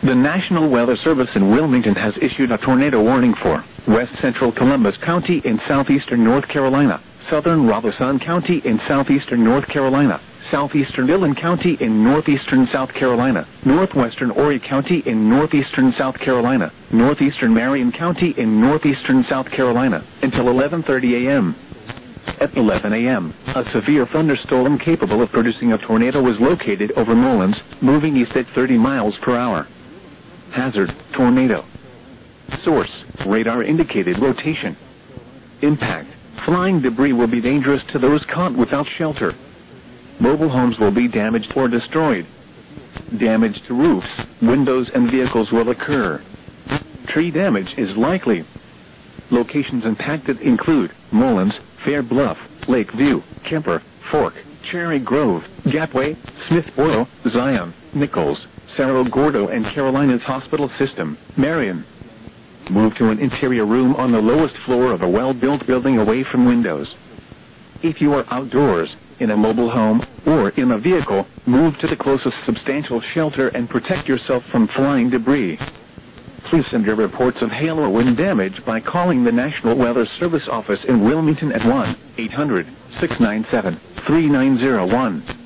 The National Weather Service in Wilmington has issued a tornado warning for west central Columbus County in southeastern North Carolina, southern Robeson County in southeastern North Carolina, southeastern Dillon County in northeastern South Carolina, northwestern Horry County in northeastern South Carolina, northeastern Marion County in northeastern South Carolina, until 11:30 a.m. At 11 a.m., a severe thunderstorm capable of producing a tornado was located over Mullins, moving east at 30 miles per hour. Hazard, tornado. Source, radar indicated rotation. Impact, flying debris will be dangerous to those caught without shelter. Mobile homes will be damaged or destroyed. Damage to roofs, windows and vehicles will occur. Tree damage is likely. Locations impacted include Mullins, Fair Bluff, Lakeview, Kemper, Fork, Cherry Grove, Gapway, Smithboro, Zion, Nichols, Cerro Gordo and Carolina's hospital system, Marion. Move to an interior room on the lowest floor of a well-built building away from windows. If you are outdoors, in a mobile home, or in a vehicle, move to the closest substantial shelter and protect yourself from flying debris. Please send your reports of hail or wind damage by calling the National Weather Service office in Wilmington at 1-800-697-3901.